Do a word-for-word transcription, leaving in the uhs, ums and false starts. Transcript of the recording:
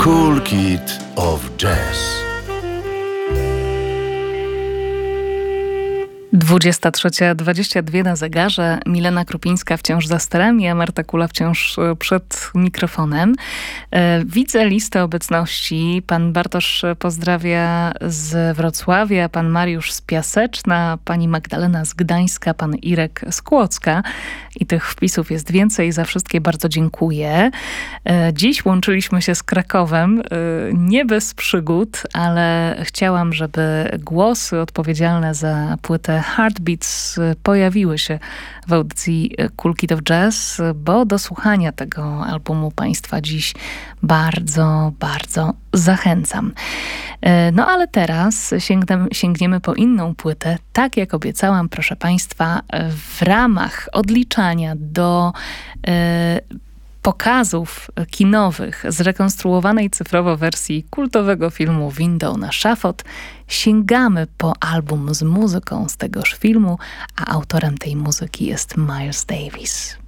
Cool Kid of Jazz. dwudziesta trzecia dwadzieścia dwa na zegarze. Milena Krupińska wciąż za sterami, a Marta Kula wciąż przed mikrofonem. Widzę listę obecności. Pan Bartosz pozdrawia z Wrocławia, pan Mariusz z Piaseczna, pani Magdalena z Gdańska, pan Irek z Kłodzka. I tych wpisów jest więcej. Za wszystkie bardzo dziękuję. Dziś łączyliśmy się z Krakowem. Nie bez przygód, ale chciałam, żeby głosy odpowiedzialne za płytę Heartbeats pojawiły się w audycji Cool Kid of Jazz, bo do słuchania tego albumu Państwa dziś bardzo, bardzo zachęcam. No ale teraz sięgnem, sięgniemy po inną płytę. Tak jak obiecałam, proszę Państwa, w ramach odliczania do e, pokazów kinowych zrekonstruowanej cyfrowo wersji kultowego filmu Window na szafot sięgamy po album z muzyką z tegoż filmu, a autorem tej muzyki jest Miles Davis.